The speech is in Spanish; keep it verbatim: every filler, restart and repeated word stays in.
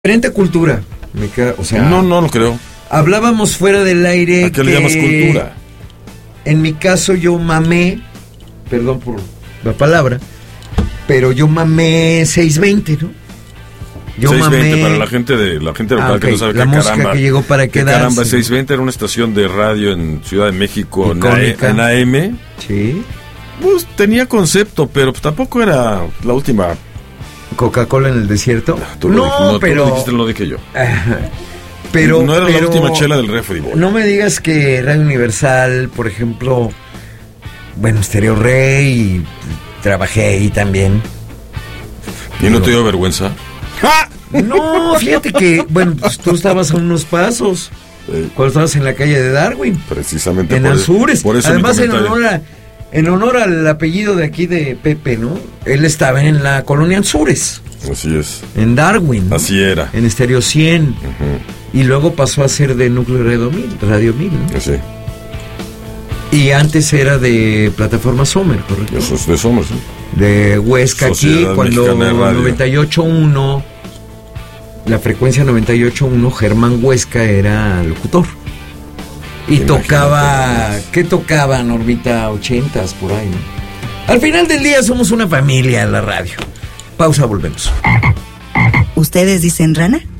Diferente cultura. Me queda, o sea, no, no lo creo. Hablábamos fuera del aire. ¿A qué que le llamas cultura? En mi caso yo mamé, perdón por la palabra, pero yo mamé seiscientos veinte, ¿no? Yo seiscientos veinte mamé para la gente de la gente local ah, okay. que no sabe la qué música caramba. Que llegó para quedarse. Caramba, seiscientos veinte era una estación de radio en Ciudad de México en, a, en A M. Sí. Pues tenía concepto, pero pues, tampoco era la última. Coca-Cola en el desierto. Tú no, no, pero tú lo dijiste, lo dije yo. Pero no era pero, la última chela del refri, boy. No me digas que Radio Universal, por ejemplo, bueno, Stereo Rey, trabajé ahí también. ¿Y no te dio vergüenza? ¡Ja! No, fíjate que, bueno, pues tú estabas a unos pasos. Sí. Cuando estabas en la calle de Darwin. Precisamente. En por Anzures. Por eso Además, en honor a, en honor al apellido de aquí de Pepe, ¿no? Él estaba en la colonia Anzures. Así es. En Darwin. ¿No? Así era. En Estéreo cien. Uh-huh. Y luego pasó a ser de Núcleo Radio mil, Radio mil, ¿no? Sí. Y antes era de Plataforma Sommer, ¿correcto? Eso es de Sommer, sí. De Huesca, Sociedad aquí, cuando noventa y ocho punto uno, la frecuencia noventa y ocho punto uno, Germán Huesca era locutor. Y Imagínate tocaba, ¿qué tocaba, Normita? ochentas, por ahí, ¿no? Al final del día somos una familia en la radio. Pausa, volvemos. ¿Ustedes dicen rana?